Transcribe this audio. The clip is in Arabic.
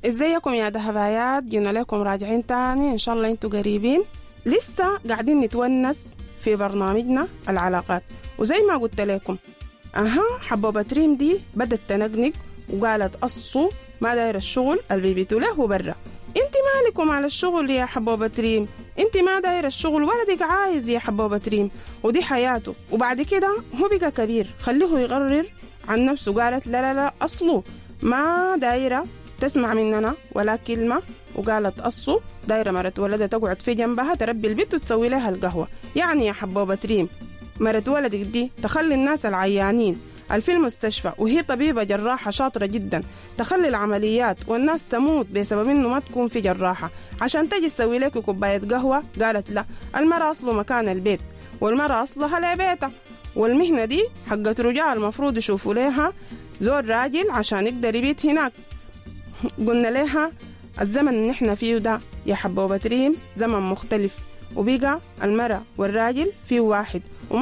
ازيكم يا دهبايات؟ جينا لكم راجعين تاني ان شاء الله انتوا قريبين. لسه قاعدين نتونس في برنامجنا العلاقات، وزي ما قلت لكم حبوبة ريم دي بدت تنقنق وقالت أصو ما داير الشغل اللي بيبيتوا له برا. انت مالكم على الشغل يا حبوبة ريم؟ انت ما داير الشغل، ولدك عايز يا حبوبة ريم، ودي حياته. وبعد كده هو بقى كبير، خليه يقرر عن نفسه. قالت لا لا لا، أصله ما دايرة تسمع مننا ولا كلمة، وقالت أصو دايرة مرت ولدها تقعد في جنبها تربي البيت وتسوي لها القهوة. يعني يا حبوبة ريم مرت ولدك دي تخلي الناس العيانين في المستشفى وهي طبيبة جراحة شاطرة جدا تخلي العمليات والناس تموت بسبب انه ما تكون في جراحة عشان تجي تسوي لك كوباية قهوة. قالت لا، المرأة أصله مكان البيت، والمرأة أصلها لبيتها، والمهنة دي حقت رجال المفروض يشوفوا لها زور راجل عشان يقدر يبيت هناك. قلنا لها الزمن اللي نحن فيه ده يا حبوبة ريم زمن مختلف، وبقى المرأة والراجل فيه واحد،